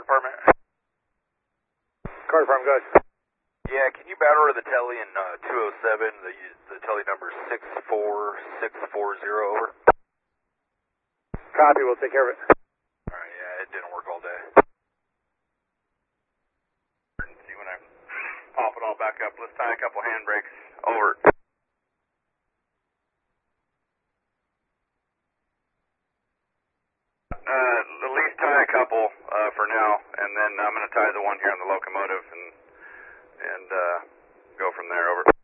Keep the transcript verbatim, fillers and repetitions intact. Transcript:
department. Car farm, good. Yeah, can you battle order the tele in uh, two oh seven, the, the tele number six four six four zero, over? Copy, we'll take care of it. Alright, yeah, it didn't work all day. See when I pop it all back up, let's tie a couple handbrakes. Over. Uh, at least tie a couple uh, for now, and then I'm going to tie the one here on the locomotive and and uh, go from there. Over.